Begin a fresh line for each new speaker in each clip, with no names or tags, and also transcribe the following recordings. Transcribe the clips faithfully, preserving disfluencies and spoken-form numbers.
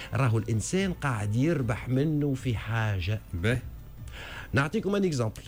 راهو الانسان قاعد يربح منه في حاجه.
باهي
نعطيكم ان اكزامبل.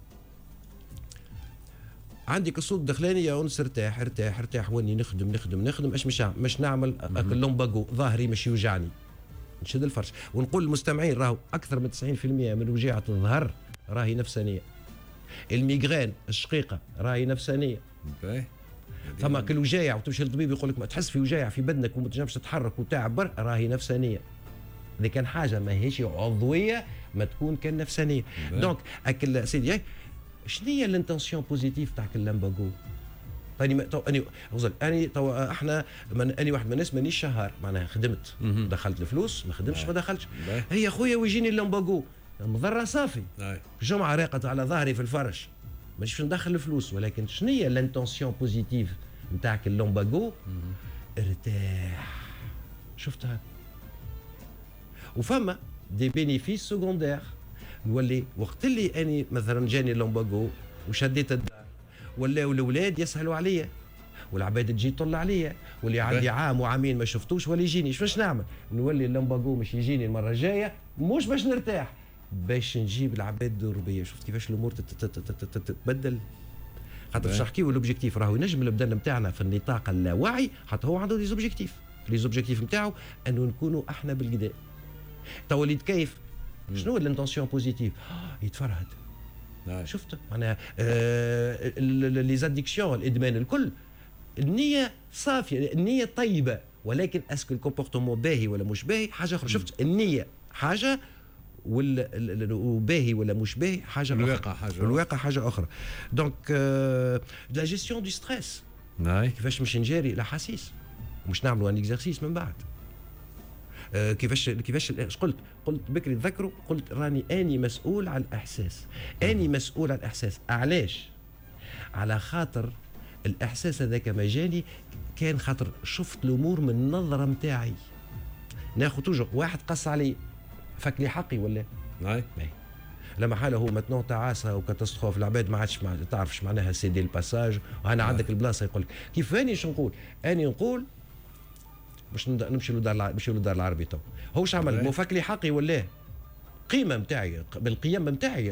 عندك الصوت الدخلاني يا انس ارتاح ارتاح ارتاح واني نخدم نخدم نخدم اش مش مش نعمل اللومباغو ظهري مش يوجعني نشد الفرش ونقول للمستمعين راهو اكثر من تسعين بالمئة من وجيعه الظهر راهي نفسانيه. الميغرين الشقيقه راهي نفسانيه.
باهي
فما كل وجايع وتمشي للطبيب يقول لك ما تحس في وجايع في بدنك وما تنجمش تتحرك وتعبر راهي نفسانيه. اذا كان حاجه ما هيش عضويه ما تكون كان نفسانيه. دونك اكل سيدي شنو هي الانتنسيون بوزيتيف تاع اللامباغو؟ اني تو اني غزل اني تو احنا من اني واحد من الناس مانيش شهر معناها خدمت دخلت الفلوس ما خدمتش ما دخلتش. هي خويا ويجيني اللامباغو مضره صافي جمعه راقت على ظهري في الفرش مانيش ندخل الفلوس. ولكن شنو هي الانتنسيون بوزيتيف نتاعك اللامباغو؟ ارتاح. شفتها. وفما دي بينيفيس سكوندير نولي وقت اللي اني مثلا جاني اللومباغو وشديت الدار ولاو الاولاد يسهلوا عليا والعباد تجي تطل عليا واللي عندي عام وعامين ما شفتوش ولا يجيني باش نعمل؟ نولي اللومباغو مش يجيني المره الجايه مش باش نرتاح باش نجيب العباد دور بيا. شفت كيفاش الامور تتبدل؟ خاطر باش نحكيو الاوبجيكتيف راهو ينجم البدن نتاعنا في النطاق اللاواعي حتى هو عنده لي زوبجيكتيف لي زوبجيكتيف نتاعو انه نكونوا احنا بالقدا. تو اللي يتكيف شنو الانتنسيون بوزيتيف؟ يتفرهد. شفت معناها آه لي زاديكسيون الادمان الكل النيه صافيه النيه طيبه ولكن اسكو الكومبورتمون باهي ولا مش باهي حاجه اخرى. شفت النيه حاجه وباهي ولا مش باهي حاجه اخرى.
الواقع حاجه
الواقع حاجه اخرى. دونك آه لا جيستيون دو ستريس كيفاش مش نجاري الاحاسيس ومش نعملوا ان اكزرسيس من بعد. آه كيفاش كيفاش اش قلت قلت بكري تذكروا قلت راني اني مسؤول على الاحساس. اني مسؤول على الاحساس. علاش؟ على خاطر الاحساس هذاك ما جاني كان خاطر شفت الامور من النظره نتاعي. ناخذ توجور واحد قص علي فك لي حقي ولا
اي
لما حاله هو متنون تعاسه وكاتاستروف العباد ما عادش ما تعرفش معناها سيدي الباساج وهنا عندك البلاصه يقول لك كيف اني شو نقول؟ اني نقول باش نمشي للدار نمشي للدار العربي تو هو واش عمل؟ مفك لي حقي ولا قيمه نتاعي بالقيم نتاعي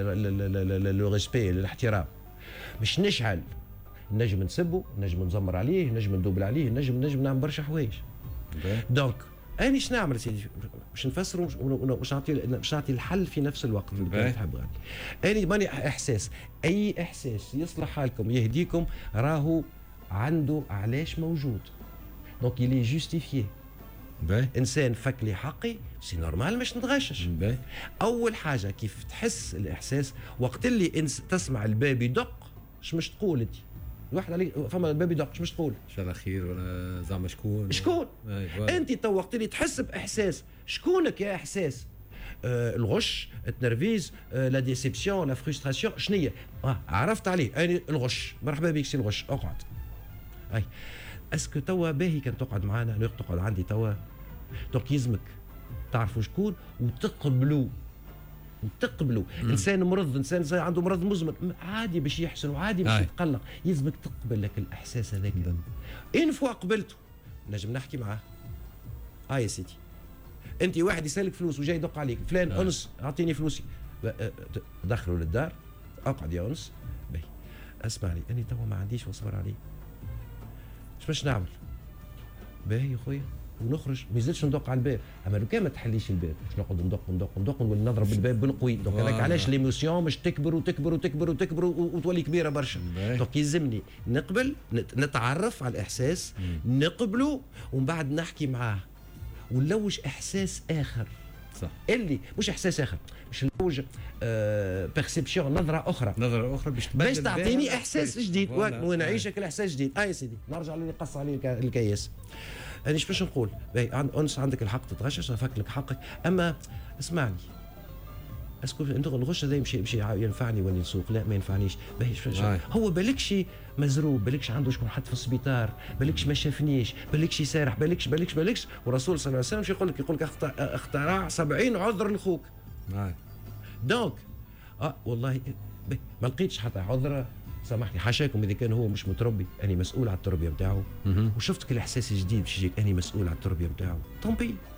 لو ريسبي الاحترام باش نشعل نجم نسبه نجم نزمر عليه نجم ندوبل عليه نجم نجم نعمل برشا حوايج. دونك اني شنو نعمل سيدي باش نفسروا باش نعطي باش نعطي الحل في نفس الوقت اللي تحب. اني ماني احساس اي احساس يصلح حالكم يهديكم راهو عنده علاش موجود. دونك يلي جوستيفيي. انسان فك لي حقي سي نورمال مش نتغشش. اول حاجه كيف تحس الاحساس وقت اللي انس تسمع الباب يدق اش مش تقول انت؟ الواحد عليك فما الباب يدق اش مش تقول؟
ان شاء الله خير ولا زعما شكون؟
شكون؟ انت تو وقت اللي تحس باحساس شكونك يا احساس؟ آه الغش التنرفيز آه لا ديسيبسيون لا فرستراسيون شنية؟ آه عرفت عليه اني الغش مرحبا بك سي الغش اقعد. اي اسكو توا باهي كان تقعد معنا تقعد عندي توا دونك يلزمك تعرفوا شكون وتقبلوا وتقبلوا. انسان مرض انسان عنده مرض مزمن عادي باش يحسن وعادي باش يتقلق يلزمك تقبل لك الاحساس هذاك. ان فوا قبلته نجم نحكي معاه. اه يا سيدي انت واحد يسالك فلوس وجاي يدق عليك فلان آه. انس اعطيني فلوسي دخلوا للدار اقعد يا انس باهي اسمعني اني توا ما عنديش واصبر عليه باش نعمل؟ باهي يا خويا ونخرج ما يزيدش ندق على الباب. اما لو كان ما تحليش الباب باش نقعد ندق ندق ندق ونولي نضرب الباب بالقوي. دونك هذاك علاش ليموسيون مش تكبر وتكبر وتكبر وتكبر وتولي كبيره برشا. دونك يلزمني نقبل نتعرف على الاحساس نقبله ومن بعد نحكي معاه ونلوج احساس اخر.
صح
اللي مش احساس اخر مش نلوج آه بيرسيبسيون نظره اخرى
نظره اخرى باش
باش تعطيني احساس جديد ونعيشك الاحساس جديد. اه يا سيدي نرجع اللي قص عليه الكياس. انا باش نقول باهي انس عندك الحق تتغشش افك لك حقك اما اسمعني اسكو انت الغش هذا يمشي يمشي ينفعني ولا نسوق؟ لا ما ينفعنيش. باهي هو بالكش مزروب بالكش عنده شكون حد في السبيطار بالكش ما شافنيش بالكش يسارح بالكش بالكش بالكش والرسول صلى الله عليه وسلم شو يقول لك؟ يقول لك اخترع سبعين عذر لخوك. دونك اه والله ما لقيتش حتى عذر سامحني حاشاكم اذا كان هو مش متربي اني مسؤول على التربيه نتاعو وشفتك الاحساس الجديد باش يجيك اني مسؤول على التربيه نتاعو طومبي